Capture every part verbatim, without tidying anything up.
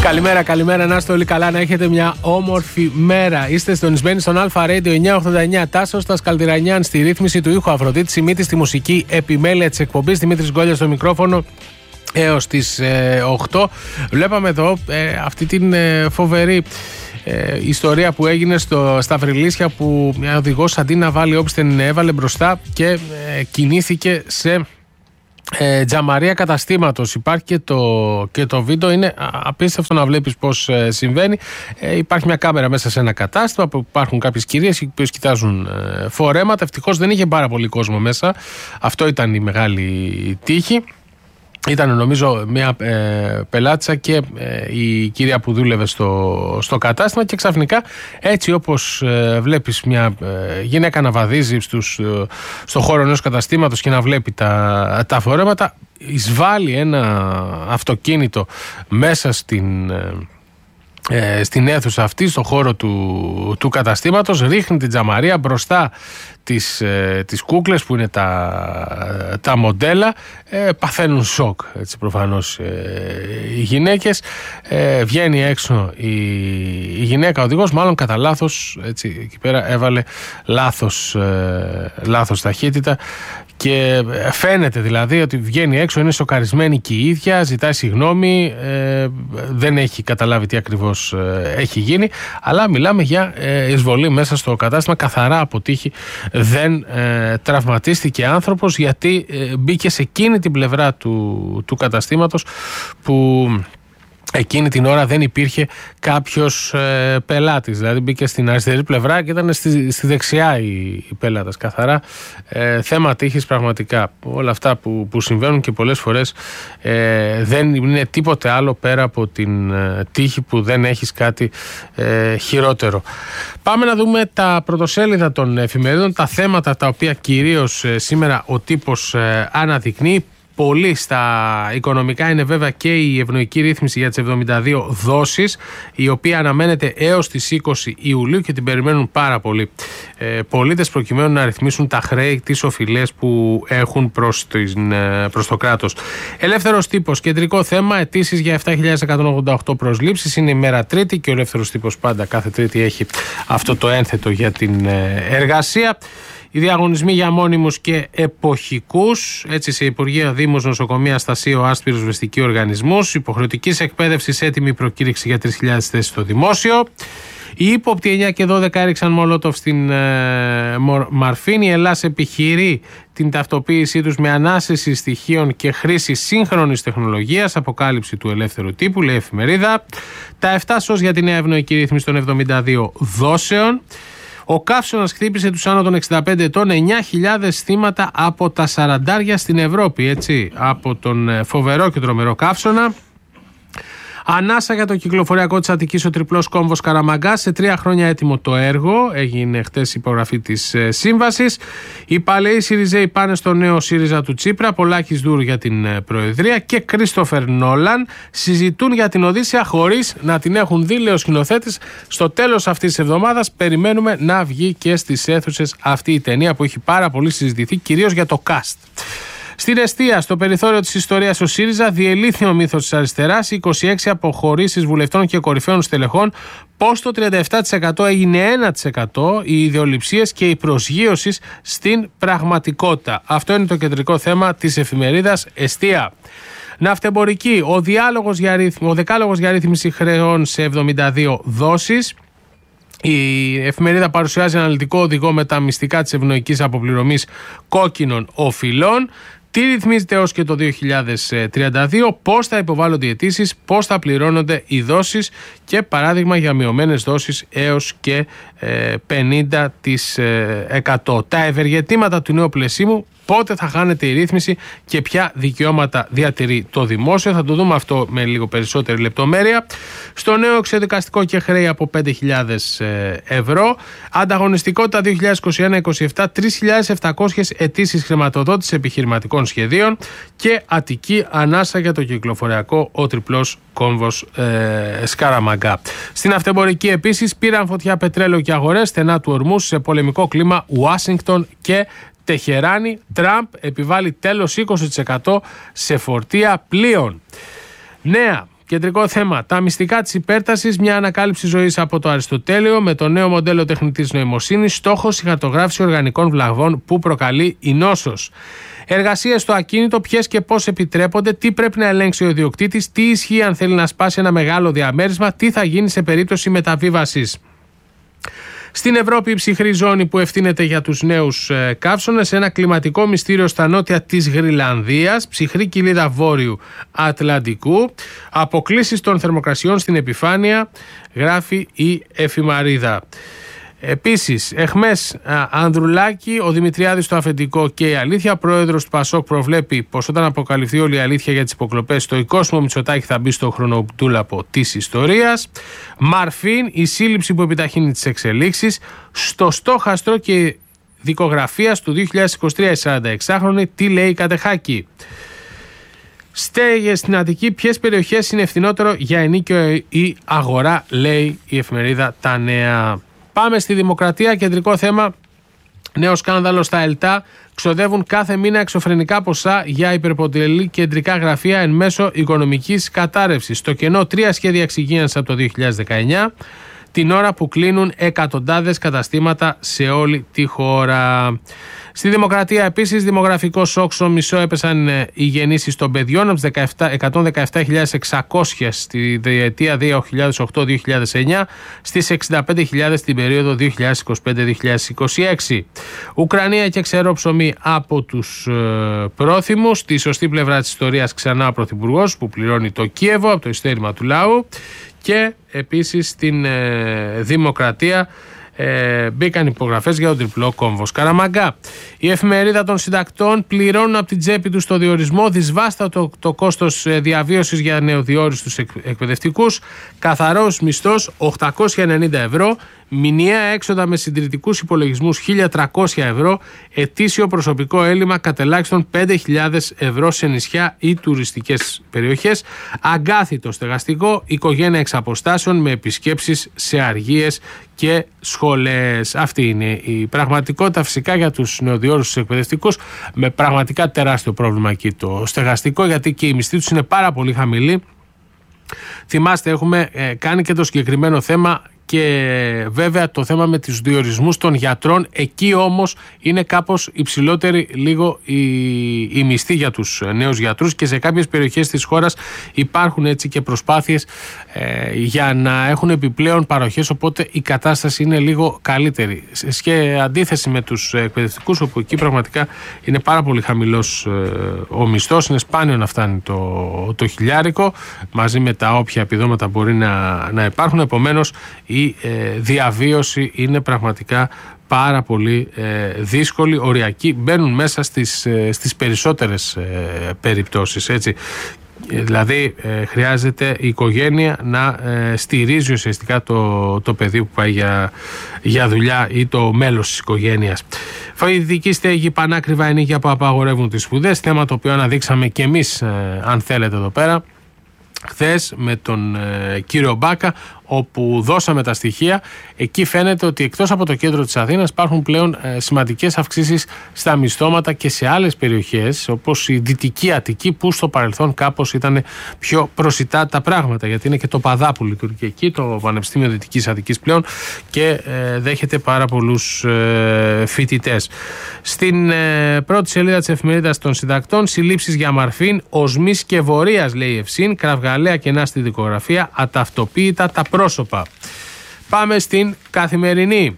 Καλημέρα, καλημέρα, να είστε όλοι καλά, να έχετε μια όμορφη μέρα. Είστε συντονισμένοι στον Αλφα Radio εννιακόσια ογδόντα εννιά. Τάσος τα Σκαλτιρανιάν στη ρύθμιση του ήχου, Αφροδίτη Σιμίτη στη μουσική επιμέλεια της εκπομπής, Δημήτρης Γκόλιας στο μικρόφωνο έως τις ε, οκτώ. Βλέπαμε εδώ ε, αυτή την ε, φοβερή ε, ιστορία που έγινε στο, στα Βρυλίσια, που μια οδηγός αντί να βάλει όπισθεν την έβαλε μπροστά και ε, κινήθηκε σε Ε, τζαμαρία καταστήματος. Υπάρχει και το, και το βίντεο. Είναι απίστευτο να βλέπεις πως ε, συμβαίνει. Ε, υπάρχει μια κάμερα μέσα σε ένα κατάστημα που υπάρχουν κάποιες κυρίες οι οποίες κοιτάζουν ε, φορέματα. Ευτυχώς δεν είχε πάρα πολύ κόσμο μέσα. Αυτό ήταν η μεγάλη τύχη. Ήταν νομίζω μια ε, πελάτησα και ε, η κυρία που δούλευε στο, στο κατάστημα, και ξαφνικά έτσι όπως ε, βλέπεις μια ε, γυναίκα να βαδίζει στους, ε, στο χώρο ενός καταστήματος και να βλέπει τα, τα φορέματα, εισβάλλει ένα αυτοκίνητο μέσα στην... Ε, Ε, στην αίθουσα αυτή, στο χώρο του, του καταστήματος, ρίχνει την τζαμαρία μπροστά τις, ε, τις κούκλες που είναι τα, τα μοντέλα, ε, παθαίνουν σοκ, έτσι, προφανώς ε, οι γυναίκες, ε, βγαίνει έξω η, η γυναίκα οδηγός, μάλλον κατά λάθος, έτσι, εκεί πέρα έβαλε λάθος, ε, λάθος ταχύτητα. Και φαίνεται δηλαδή ότι βγαίνει έξω, είναι σοκαρισμένη και η ίδια, ζητάει συγγνώμη, ε, δεν έχει καταλάβει τι ακριβώς ε, έχει γίνει, αλλά μιλάμε για ε, εισβολή μέσα στο κατάστημα, καθαρά αποτύχει, δεν ε, τραυματίστηκε άνθρωπος, γιατί ε, μπήκε σε εκείνη την πλευρά του, του καταστήματος που... Εκείνη την ώρα δεν υπήρχε κάποιος ε, πελάτης. Δηλαδή μπήκε στην αριστερή πλευρά και ήταν στη, στη δεξιά οι, οι πελάτες. Καθαρά ε, θέμα τύχης, πραγματικά. Όλα αυτά που, που συμβαίνουν και πολλές φορές ε, δεν είναι τίποτε άλλο πέρα από την ε, τύχη, που δεν έχεις κάτι ε, χειρότερο. Πάμε να δούμε τα πρωτοσέλιδα των εφημερίδων, τα θέματα τα οποία κυρίως ε, σήμερα ο τύπος ε, αναδεικνύει. Πολύ στα οικονομικά είναι βέβαια και η ευνοϊκή ρύθμιση για τις εβδομήντα δύο δόσεις, η οποία αναμένεται έως τις είκοσι Ιουλίου και την περιμένουν πάρα πολλοί ε, πολίτες, προκειμένου να ρυθμίσουν τα χρέη, τις οφειλές που έχουν προς, την, προς το κράτος. Ελεύθερος τύπος, κεντρικό θέμα, αιτήσεις για επτά χιλιάδες εκατόν ογδόντα οκτώ προσλήψεις. Είναι η μέρα Τρίτη και ο ελεύθερος τύπος πάντα κάθε Τρίτη έχει αυτό το ένθετο για την εργασία. Οι διαγωνισμοί για μόνιμους και εποχικούς, έτσι, σε Υπουργεία, Δήμους, Νοσοκομεία, Στασίο, Άσπυρους, Βεστικοί Οργανισμούς, υποχρεωτικής εκπαίδευσης, έτοιμη προκήρυξη για τρεις χιλιάδες θέσεις στο δημόσιο. Οι ύποπτοι εννιά και δώδεκα έριξαν μολότοφ στην ε, Μαρφίνη. Η Ελλάς επιχειρεί την ταυτοποίησή τους με ανάσεση στοιχείων και χρήση σύγχρονης τεχνολογίας. Αποκάλυψη του ελεύθερου τύπου, λέει η εφημερίδα. Τα εφτά σως για τη νέα ευνοϊκή ρύθμιση των εβδομήντα δύο δόσεων. Ο καύσωνας χτύπησε τους άνω των εξήντα πέντε ετών, εννιά χιλιάδες θύματα από τα σαραντάρια στην Ευρώπη, έτσι, από τον φοβερό και τρομερό καύσωνα. Ανάσα για το κυκλοφοριακό της Αττικής, ο τριπλός κόμβος Καραμαγκάς. Σε τρία χρόνια έτοιμο το έργο. Έγινε χτες η υπογραφή της ε, σύμβασης. Οι παλαιοί Σιριζέοι πάνε στο νέο ΣΥΡΙΖΑ του Τσίπρα. Πολάκης Δούρου για την ε, Προεδρία. Και Κρίστοφερ Νόλαν συζητούν για την Οδύσσεια χωρίς να την έχουν δει, λέει ο σκηνοθέτης. Στο τέλος αυτής της εβδομάδας περιμένουμε να βγει και στις αίθουσες αυτή η ταινία, που έχει πάρα πολύ συζητηθεί, κυρίως για το cast. Στην εστία, στο περιθώριο της ιστορίας, ο ΣΥΡΙΖΑ διελήθη ο μύθος της αριστεράς, είκοσι έξι αποχωρήσεις βουλευτών και κορυφαίων στελεχών. Πώς το τριάντα επτά τοις εκατό έγινε ένα τοις εκατό, οι ιδεολειψίες και η προσγείωση στην πραγματικότητα. Αυτό είναι το κεντρικό θέμα της εφημερίδας Εστία. Ναυτεμπορική, ο, διάλογος για ρύθμι, ο δεκάλογος για ρύθμιση χρεών σε εβδομήντα δύο δόσεις. Η εφημερίδα παρουσιάζει αναλυτικό οδηγό με τα μυστικά της ευνοϊκής αποπληρωμής κόκκινων οφειλών. Τι ρυθμίζεται έως και το δύο χιλιάδες τριάντα δύο, πώς θα υποβάλλονται οι αιτήσεις, πώς θα πληρώνονται οι δόσεις και παράδειγμα για μειωμένες δόσεις έως και πενήντα τοις εκατό. Τα ευεργετήματα του νέου πλαισίμου, πότε θα χάνεται η ρύθμιση και ποια δικαιώματα διατηρεί το δημόσιο. Θα το δούμε αυτό με λίγο περισσότερη λεπτομέρεια. Στο νέο εξεδικαστικό και χρέη από πέντε χιλιάδες ευρώ. Ανταγωνιστικότητα δύο χιλιάδες είκοσι ένα είκοσι επτά, τρεις χιλιάδες επτακόσιες αιτήσεις χρηματοδότησης επιχειρηματικών σχεδίων. Και Αττική, ανάσα για το κυκλοφοριακό, ο τριπλός κόμβος ε, Σκαραμαγκά. Στην αυτεμπορική επίσης πήραν φωτιά πετρέλαιο και αγορές, στενά του ορμού σε πολεμικό κλίμα Ουάσιγκτον και Τεχεράνη. Τραμπ επιβάλλει τέλος είκοσι τοις εκατό σε φορτία πλοίων. Νέα. Κεντρικό θέμα. Τα μυστικά της υπέρτασης, μια ανακάλυψη ζωής από το Αριστοτέλειο με το νέο μοντέλο τεχνητής νοημοσύνης. Στόχος η χαρτογράφηση οργανικών βλαγών που προκαλεί η νόσος. Εργασίες στο ακίνητο, ποιες και πώς επιτρέπονται, τι πρέπει να ελέγξει ο ιδιοκτήτης, τι ισχύει αν θέλει να σπάσει ένα μεγάλο διαμέρισμα, τι θα γίνει σε περίπτωση μεταβίβασης. Στην Ευρώπη, η ψυχρή ζώνη που ευθύνεται για τους νέους ε, καύσωνες, ένα κλιματικό μυστήριο στα νότια της Γρυλανδίας, ψυχρή κοιλίδα βόρειου Ατλαντικού, αποκλίσεις των θερμοκρασιών στην επιφάνεια, γράφει η εφημερίδα. Επίσης, εχμές Ανδρουλάκη, ο Δημητριάδης στο αφεντικό και η αλήθεια. Ο πρόεδρος του Πασόκ προβλέπει πως όταν αποκαλυφθεί όλη η αλήθεια για τις υποκλοπές, το οικόσμο Μητσοτάκη θα μπει στο χρονοτούλαπο της ιστορίας. Μαρφίν, η σύλληψη που επιταχύνει τις εξελίξεις. Στο στόχαστρο και δικογραφίας του δύο χιλιάδες είκοσι τρία, η σαρανταεξάχρονη, τι λέει η Κατεχάκη. Στέγες στην Αττική, ποιες περιοχές είναι ευθυνότερο για ενίκιο ή αγορά, λέει η εφημερίδα Τα Νέα. Πάμε στη Δημοκρατία, κεντρικό θέμα. Νέο σκάνδαλο στα ΕΛΤΑ. Ξοδεύουν κάθε μήνα εξωφρενικά ποσά για υπερποτελή κεντρικά γραφεία εν μέσω οικονομικής κατάρρευσης. Στο κενό, τρία σχέδια εξυγίανσης από το δύο χιλιάδες δεκαεννιά, την ώρα που κλείνουν εκατοντάδες καταστήματα σε όλη τη χώρα. Στη Δημοκρατία, επίσης, δημογραφικό σοκ, στο μισό έπεσαν οι γεννήσεις των παιδιών από τις εκατόν δεκαεπτά χιλιάδες εξακόσιες στη διετία δύο χιλιάδες οκτώ δύο χιλιάδες εννιά στις εξήντα πέντε χιλιάδες την περίοδο δύο χιλιάδες είκοσι πέντε δύο χιλιάδες είκοσι έξι. Ουκρανία και ξερό ψωμί από τους ε, πρόθυμους. Στη σωστή πλευρά της ιστορίας ξανά ο Πρωθυπουργός που πληρώνει το Κίεβο από το ειστέρημα του λαού. Και επίσης στην ε, Δημοκρατία ε, μπήκαν υπογραφές για τον τριπλό κόμβο Σκαραμαγκά. Η εφημερίδα των συντακτών, πληρώνουν από την τσέπη τους το διορισμό, δυσβάστατο το, το κόστος διαβίωσης για νεοδιόριστους εκ, εκπαιδευτικούς, καθαρός μισθός οκτακόσια ενενήντα ευρώ, μηνιαία έξοδα με συντηρητικούς υπολογισμούς χίλια τριακόσια ευρώ, ετήσιο προσωπικό έλλειμμα κατελάχιστον πέντε χιλιάδες ευρώ σε νησιά ή τουριστικές περιοχές, αγκάθιτο στεγαστικό, οικογένεια εξ αποστάσεων με επισκέψεις σε αργίες και σχολές. Αυτή είναι η πραγματικότητα φυσικά για τους νεοδιόριστους εκπαιδευτικούς, με πραγματικά τεράστιο πρόβλημα εκεί το στεγαστικό, γιατί και οι μισθοί τους είναι πάρα πολύ χαμηλοί. Θυμάστε, έχουμε ε, κάνει και το συγκεκριμένο θέμα. Και βέβαια το θέμα με τους διορισμούς των γιατρών, εκεί όμως είναι κάπως υψηλότερη λίγο η, η μισθή για τους νέους γιατρούς, και σε κάποιες περιοχές της χώρας υπάρχουν έτσι και προσπάθειες ε, για να έχουν επιπλέον παροχές, οπότε η κατάσταση είναι λίγο καλύτερη. Σε αντίθεση με τους εκπαιδευτικούς, όπου εκεί πραγματικά είναι πάρα πολύ χαμηλός ε, ο μισθός, είναι σπάνιο να φτάνει το, το χιλιάρικο, μαζί με τα όποια επιδόματα μπορεί να, να υπάρχουν, επομένως η ε, διαβίωση είναι πραγματικά πάρα πολύ ε, δύσκολη, οριακή, μπαίνουν μέσα στις, ε, στις περισσότερες ε, περιπτώσεις, έτσι. Δηλαδή ε, χρειάζεται η οικογένεια να ε, στηρίζει ουσιαστικά το, το παιδί που πάει για, για δουλειά ή το μέλος της οικογένειας. Φοιτητική στέγη, πανάκριβα ενοίκια που απαγορεύουν τις σπουδές, θέμα το οποίο αναδείξαμε και εμείς ε, αν θέλετε εδώ πέρα χθες με τον ε, κύριο Μπάκα, όπου δώσαμε τα στοιχεία. Εκεί φαίνεται ότι εκτός από το κέντρο της Αθήνας υπάρχουν πλέον ε, σημαντικές αυξήσεις στα μισθώματα και σε άλλες περιοχές, όπως η Δυτική Αττική, που στο παρελθόν κάπως ήταν πιο προσιτά τα πράγματα, γιατί είναι και το ΠΑΔΑ που λειτουργεί εκεί, το Πανεπιστήμιο Δυτικής Αττικής πλέον, και ε, δέχεται πάρα πολλούς ε, φοιτητές. Στην ε, πρώτη σελίδα της εφημερίδας των συντακτών, συλλήψεις για Μαρφίν, οσμής και βορείας, λέει η Ευσύν, κραυγαλαία κενά στη δικογραφία, αταυτοποίητα τα πρόσωπα. Πάμε στην Καθημερινή.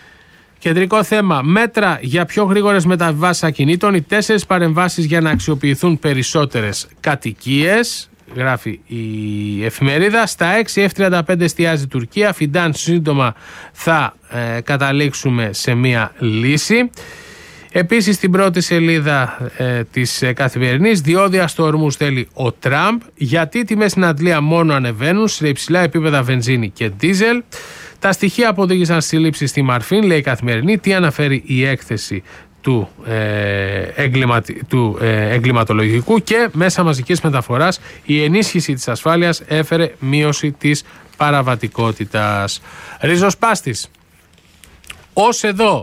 Κεντρικό θέμα, μέτρα για πιο γρήγορες μεταβιβάσεις ακινήτων, οι τέσσερις παρεμβάσεις για να αξιοποιηθούν περισσότερες κατοικίες, γράφει η εφημερίδα. Στα έξι εφ τριάντα πέντε εστιάζει η Τουρκία, Φιντάν σύντομα θα ε, καταλήξουμε σε μία λύση. Επίσης στην πρώτη σελίδα ε, της ε, Καθημερινής, διόδια στο ορμούς θέλει ο Τραμπ, γιατί οι τιμές στην Αντλία μόνο ανεβαίνουν σε υψηλά επίπεδα βενζίνη και ντίζελ. Τα στοιχεία αποδήγησαν συλλήψεις στη Μαρφίν, λέει η Καθημερινή. Τι αναφέρει η έκθεση του, ε, εγκληματι... του ε, εγκληματολογικού, και μέσα μαζικής μεταφοράς η ενίσχυση της ασφάλειας έφερε μείωση της παραβατικότητας. Ριζοσπάστης. Ως εδώ.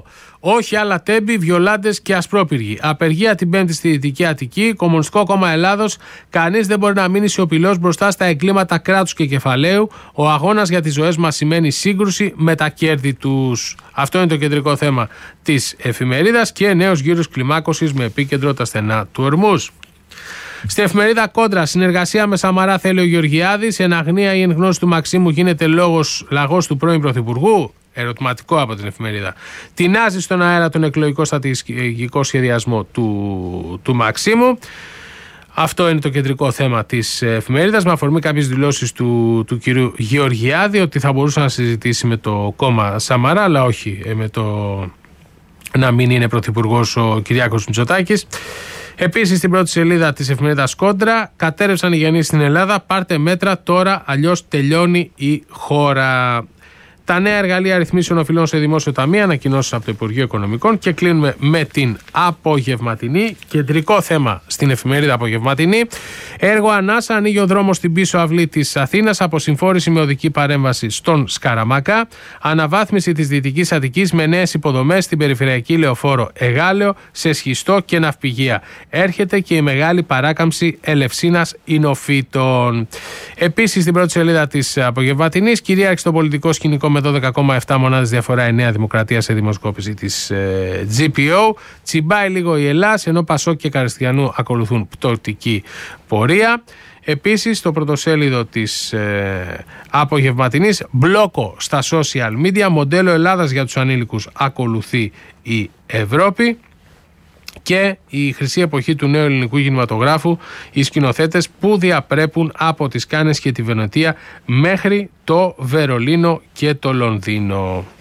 Όχι άλλα τέμπη, βιολάντες και ασπρόπυργοι. Απεργία την Πέμπτη στη Δυτική Αττική. Κομμουνιστικό Κόμμα Ελλάδος. Κανείς δεν μπορεί να μείνει σιωπηλός μπροστά στα εγκλήματα κράτους και κεφαλαίου. Ο αγώνας για τις ζωές μας σημαίνει σύγκρουση με τα κέρδη τους. Αυτό είναι το κεντρικό θέμα της εφημερίδας και νέος γύρος κλιμάκωσης με επίκεντρο τα στενά του Ορμούς. Στην εφημερίδα Κόντρα, συνεργασία με Σαμαρά θέλει ο Γεωργιάδης. Εν αγνία ή εν γνώση του Μαξίμου γίνεται λόγος, λαγός του πρώην Πρωθυπουργού. Ερωτηματικό από την εφημερίδα. Τεινάζει στον αέρα τον εκλογικό στρατηγικό σχεδιασμό του, του Μαξίμου. Αυτό είναι το κεντρικό θέμα της εφημερίδας, με αφορμή κάποιες δηλώσεις του, του κυρίου Γεωργιάδη ότι θα μπορούσε να συζητήσει με το κόμμα Σαμαρά, αλλά όχι με το να μην είναι πρωθυπουργός ο Κυριάκος Μητσοτάκης. Επίσης, στην πρώτη σελίδα της εφημερίδας Κόντρα, κατέρευσαν οι γεννήσεις στην Ελλάδα. Πάρτε μέτρα τώρα, αλλιώς τελειώνει η χώρα. Τα νέα εργαλεία αριθμίσεων οφειλών σε δημόσιο ταμείο, ανακοινώσεις από το Υπουργείο Οικονομικών. Και κλείνουμε με την απογευματινή. Κεντρικό θέμα στην εφημερίδα Απογευματινή. Έργο ανάσα, ανοίγει ο δρόμος στην πίσω αυλή της Αθήνας. Αποσυμφόρηση με οδική παρέμβαση στον Σκαραμακά. Αναβάθμιση της Δυτικής Αττικής με νέες υποδομές στην περιφερειακή λεωφόρο Εγάλεο σε σχιστό και ναυπηγεία. Έρχεται και η μεγάλη παράκαμψη Ελευσίνας Ινοφύτων. Επίσης, στην πρώτη σελίδα της Απογευματινής, κυρίαρξη στο πολιτικό σκηνικό με δώδεκα κόμμα επτά μονάδες διαφορά η Νέα Δημοκρατία σε δημοσκόπηση της ε, τζι πι ο. Τσιμπάει λίγο η Ελλάς, ενώ Πασόκ και Καριστιανού ακολουθούν πτωτική πορεία. Επίσης, στο πρωτοσέλιδο της ε, Απογευματινής, μπλόκο στα social media, μοντέλο Ελλάδας για τους ανήλικους ακολουθεί η Ευρώπη. Και η χρυσή εποχή του νέου ελληνικού κινηματογράφου, οι σκηνοθέτες που διαπρέπουν από τις Κάνες και τη Βενετία μέχρι το Βερολίνο και το Λονδίνο.